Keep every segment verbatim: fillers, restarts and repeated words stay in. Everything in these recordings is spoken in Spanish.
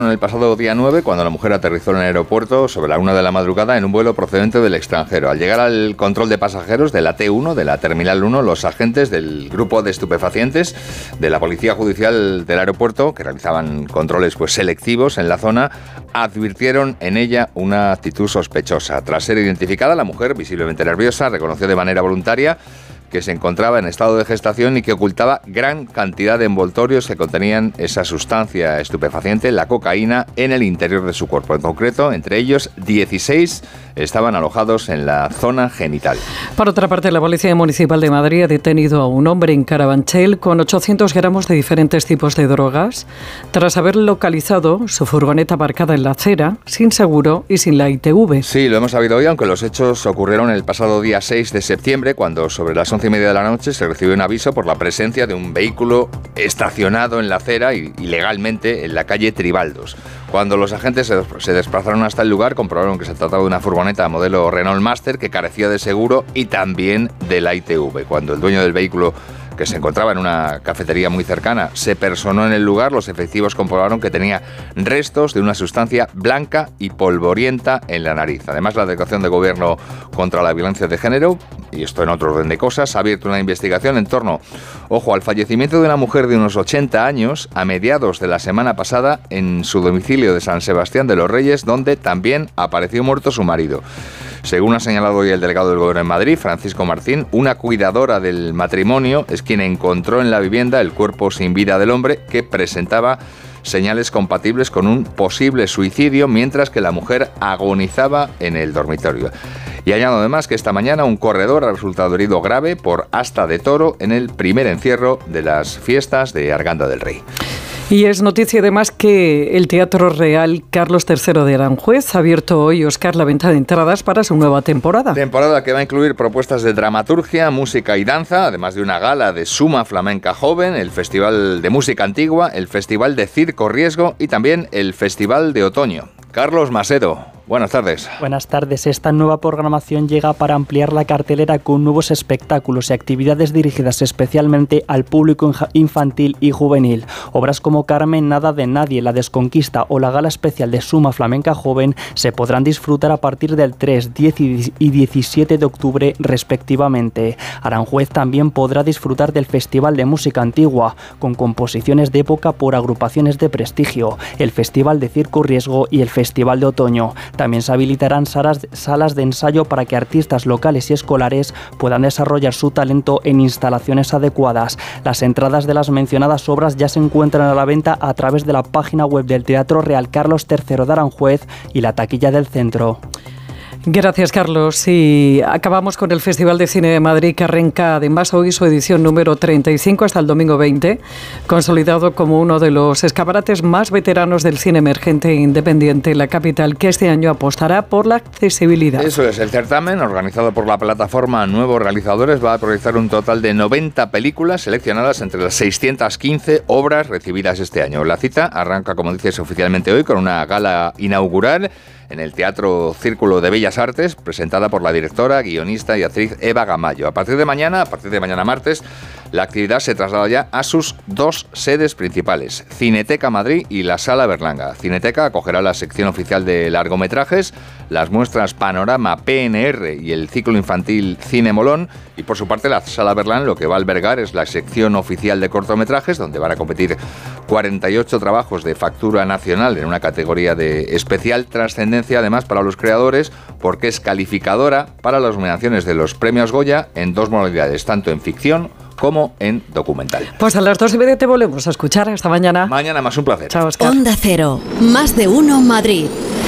El pasado día nueve, cuando la mujer aterrizó en el aeropuerto sobre la una de la madrugada en un vuelo procedente del extranjero. Al llegar al control de pasajeros de la T uno, de la Terminal uno, los agentes del grupo de estupefacientes de la Policía Judicial del aeropuerto, que realizaban controles pues selectivos en la zona, advirtieron en ella una actitud sospechosa. Tras ser identificada, la mujer, visiblemente nerviosa, reconoció de manera voluntaria que se encontraba en estado de gestación y que ocultaba gran cantidad de envoltorios que contenían esa sustancia estupefaciente, la cocaína, en el interior de su cuerpo. En concreto, entre ellos, dieciséis estaban alojados en la zona genital. Por otra parte, la Policía Municipal de Madrid ha detenido a un hombre en Carabanchel con ochocientos gramos de diferentes tipos de drogas, tras haber localizado su furgoneta aparcada en la acera, sin seguro y sin la I T V. Sí, lo hemos sabido hoy, aunque los hechos ocurrieron el pasado día seis de septiembre, cuando sobre las once y media de la noche se recibió un aviso por la presencia de un vehículo estacionado en la acera y ilegalmente en la calle Tribaldos. Cuando los agentes se, se desplazaron hasta el lugar, comprobaron que se trataba de una furgoneta modelo Renault Master que carecía de seguro y también de la I T V. Cuando el dueño del vehículo, que se encontraba en una cafetería muy cercana, se personó en el lugar, los efectivos comprobaron que tenía restos de una sustancia blanca y polvorienta en la nariz. Además, la Delegación de Gobierno contra la Violencia de Género, y esto en otro orden de cosas, ha abierto una investigación en torno, ojo, al fallecimiento de una mujer de unos ochenta años a mediados de la semana pasada en su domicilio de San Sebastián de los Reyes, donde también apareció muerto su marido. Según ha señalado hoy el delegado del Gobierno en Madrid, Francisco Martín, una cuidadora del matrimonio es quien encontró en la vivienda el cuerpo sin vida del hombre, que presentaba señales compatibles con un posible suicidio, mientras que la mujer agonizaba en el dormitorio. Y añado además que esta mañana un corredor ha resultado herido grave por asta de toro en el primer encierro de las fiestas de Arganda del Rey. Y es noticia además que el Teatro Real Carlos tercero de Aranjuez ha abierto hoy, Óscar, la venta de entradas para su nueva temporada. Temporada que va a incluir propuestas de dramaturgia, música y danza, además de una gala de Suma Flamenca Joven, el Festival de Música Antigua, el Festival de Circo Riesgo y también el Festival de Otoño. Carlos Masedo, buenas tardes. Buenas tardes. Esta nueva programación llega para ampliar la cartelera con nuevos espectáculos y actividades dirigidas especialmente al público infantil y juvenil. Obras como Carmen, Nada de Nadie, La Desconquista o la gala especial de Suma Flamenca Joven se podrán disfrutar a partir del tres, diez y diecisiete de octubre respectivamente. Aranjuez también podrá disfrutar del Festival de Música Antigua, con composiciones de época por agrupaciones de prestigio, el Festival de Circo Riesgo y el Festival de Otoño. También se habilitarán salas, salas de ensayo para que artistas locales y escolares puedan desarrollar su talento en instalaciones adecuadas. Las entradas de las mencionadas obras ya se encuentran a la venta a través de la página web del Teatro Real Carlos tercero de Aranjuez y la taquilla del centro. Gracias, Carlos. Y acabamos con el Festival de Cine de Madrid, que arranca además hoy su edición número treinta y cinco hasta el domingo veinte, consolidado como uno de los escaparates más veteranos del cine emergente e independiente en la capital, que este año apostará por la accesibilidad. Eso es, el certamen, organizado por la plataforma Nuevos Realizadores, va a proyectar un total de noventa películas seleccionadas entre las seiscientas quince obras recibidas este año. La cita arranca, como dices, oficialmente hoy con una gala inaugural en el Teatro Círculo de Bellas Artes, presentada por la directora, guionista y actriz Eva Gamayo. A partir de mañana, a partir de mañana martes, la actividad se traslada ya a sus dos sedes principales, Cineteca Madrid y la Sala Berlanga. Cineteca acogerá la sección oficial de largometrajes, las muestras Panorama P N R y el ciclo infantil Cine Molón, y por su parte la Sala Berlán lo que va a albergar es la sección oficial de cortometrajes, donde van a competir cuarenta y ocho trabajos de factura nacional en una categoría de especial trascendencia, además para los creadores, porque es calificadora para las nominaciones de los premios Goya en dos modalidades, tanto en ficción como en documental. Pues a las dos y media te volvemos a escuchar. Hasta mañana. Mañana más, un placer. Chao, Óscar. Onda Cero, más de uno Madrid.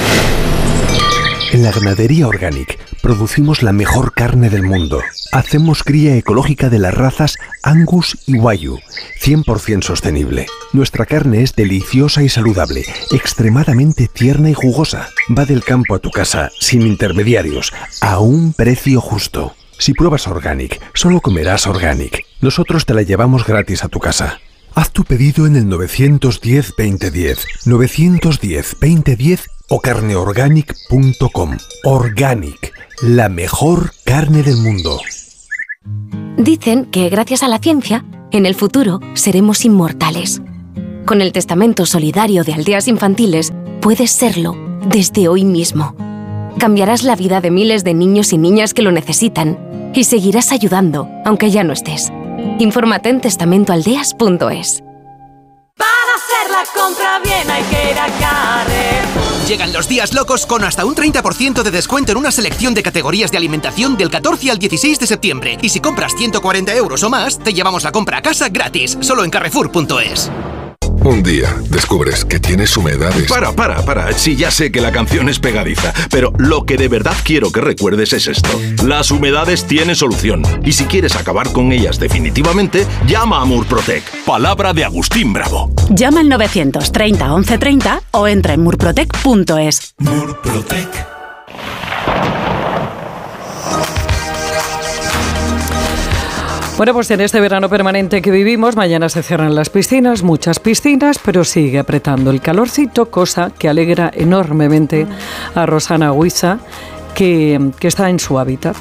En la Ganadería Organic producimos la mejor carne del mundo. Hacemos cría ecológica de las razas Angus y Wagyu, cien por ciento sostenible. Nuestra carne es deliciosa y saludable, extremadamente tierna y jugosa. Va del campo a tu casa, sin intermediarios, a un precio justo. Si pruebas Organic, solo comerás Organic. Nosotros te la llevamos gratis a tu casa. Haz tu pedido en el nueve uno cero, veinte diez, nueve uno cero, veinte diez o carneorganic punto com. Organic, la mejor carne del mundo. Dicen que gracias a la ciencia, en el futuro seremos inmortales. Con el testamento solidario de Aldeas Infantiles, puedes serlo desde hoy mismo. Cambiarás la vida de miles de niños y niñas que lo necesitan y seguirás ayudando, aunque ya no estés. Infórmate en testamentoaldeas punto es. Para hacer la compra bien hay que ir a Carrefour. Llegan los días locos con hasta un treinta por ciento de descuento en una selección de categorías de alimentación del catorce al dieciséis de septiembre. Y si compras ciento cuarenta euros o más, te llevamos la compra a casa gratis, solo en carrefour punto es. Un día descubres que tienes humedades. Para, para, para. Sí, ya sé que la canción es pegadiza, pero lo que de verdad quiero que recuerdes es esto. Las humedades tienen solución. Y si quieres acabar con ellas definitivamente, llama a Murprotec. Palabra de Agustín Bravo. Llama al novecientos treinta once treinta o entra en murprotec punto es. Murprotec. Bueno, pues en este verano permanente que vivimos, mañana se cierran las piscinas, muchas piscinas, pero sigue apretando el calorcito, cosa que alegra enormemente a Rosana Huiza, que, que está en su hábitat.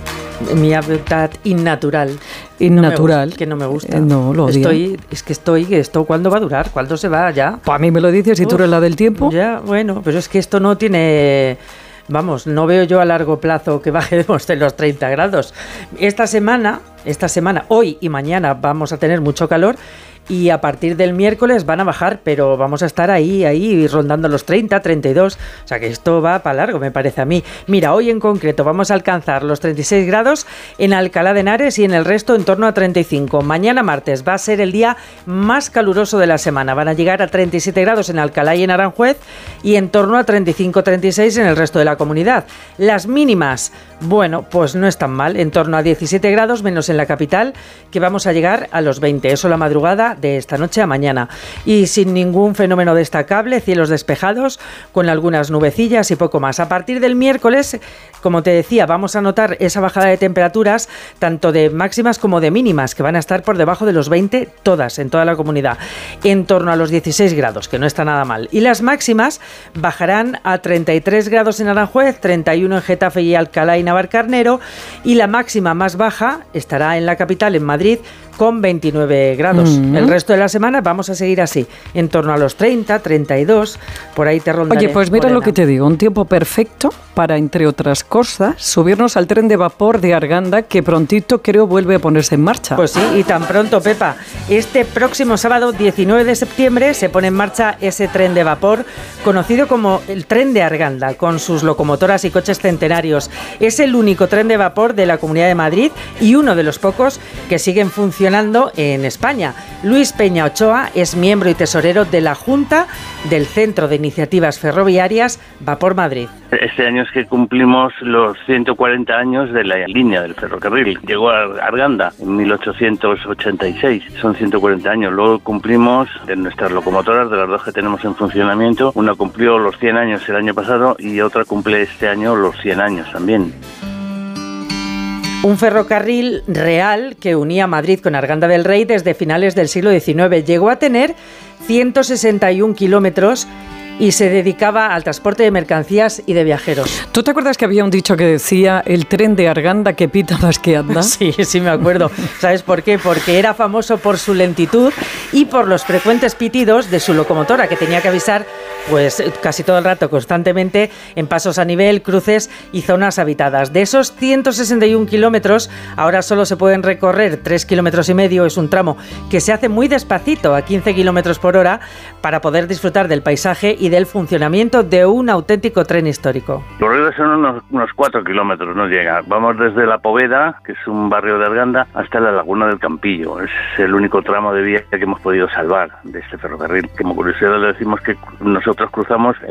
Mi hábitat innatural. Innatural. No me, que no me gusta. Eh, no, lo odio. Estoy, es que estoy, ¿esto cuándo va a durar? ¿Cuándo se va ya? Pues a mí me lo dices, si tú eres la del tiempo. Ya, bueno, pero es que esto no tiene... Vamos, no veo yo a largo plazo que bajemos de los treinta grados. Esta semana, esta semana, hoy y mañana vamos a tener mucho calor y a partir del miércoles van a bajar, pero vamos a estar ahí, ahí, rondando los treinta, treinta y dos. O sea que esto va para largo, me parece a mí. Mira, hoy en concreto vamos a alcanzar los treinta y seis grados en Alcalá de Henares y en el resto en torno a treinta y cinco. Mañana martes va a ser el día más caluroso de la semana. Van a llegar a treinta y siete grados en Alcalá y en Aranjuez y en torno a treinta y cinco, treinta y seis en el resto de la comunidad. Las mínimas, bueno, pues no están mal, en torno a diecisiete grados, menos en la capital, que vamos a llegar a los veinte. Eso la madrugada de esta noche a mañana. Y sin ningún fenómeno destacable, cielos despejados, con algunas nubecillas y poco más. A partir del miércoles, como te decía, vamos a notar esa bajada de temperaturas, tanto de máximas como de mínimas, que van a estar por debajo de los veinte, todas, en toda la comunidad, en torno a los dieciséis grados, que no está nada mal. Y las máximas bajarán a treinta y tres grados en Aranjuez, treinta y uno en Getafe y Alcalá y Navalcarnero, y la máxima más baja estará en la capital, en Madrid, con veintinueve grados. Mm-hmm. El resto de la semana vamos a seguir así, en torno a los treinta, treinta y dos, por ahí te rondaré. Oye, pues mira morena. Lo que te digo, un tiempo perfecto para, entre otras cosas, subirnos al tren de vapor de Arganda, que prontito creo vuelve a ponerse en marcha. Pues sí, y tan pronto, Pepa. Este próximo sábado, diecinueve de septiembre, se pone en marcha ese tren de vapor, conocido como el tren de Arganda, con sus locomotoras y coches centenarios. Es el único tren de vapor de la Comunidad de Madrid y uno de los pocos que siguen funcionando en España. Luis Peña Ochoa es miembro y tesorero de la Junta del Centro de Iniciativas Ferroviarias Vapor Madrid. Este año es que cumplimos los ciento cuarenta años de la línea del ferrocarril. Llegó a Arganda en mil ochocientos ochenta y seis, son ciento cuarenta años. Luego cumplimos de nuestras locomotoras, de las dos que tenemos en funcionamiento. Una cumplió los cien años el año pasado y otra cumple este año los cien años también. Un ferrocarril real que unía Madrid con Arganda del Rey desde finales del siglo diecinueve. Llegó a tener ciento sesenta y un kilómetros y se dedicaba al transporte de mercancías y de viajeros. ¿Tú te acuerdas que había un dicho que decía el tren de Arganda que pita más que anda? Sí, sí me acuerdo. ¿Sabes por qué? Porque era famoso por su lentitud y por los frecuentes pitidos de su locomotora, que tenía que avisar pues casi todo el rato, constantemente, en pasos a nivel, cruces y zonas habitadas. De esos ciento sesenta y un kilómetros, ahora solo se pueden recorrer tres kilómetros y medio. Es un tramo que se hace muy despacito, a quince kilómetros por hora, para poder disfrutar del paisaje y del funcionamiento de un auténtico tren histórico. Los recorridos son unos, unos cuatro kilómetros, no llega. Vamos desde La Poveda, que es un barrio de Arganda, hasta la Laguna del Campillo. Es el único tramo de vía que hemos podido salvar de este ferrocarril. Como curiosidad le decimos que nosotros cruzamos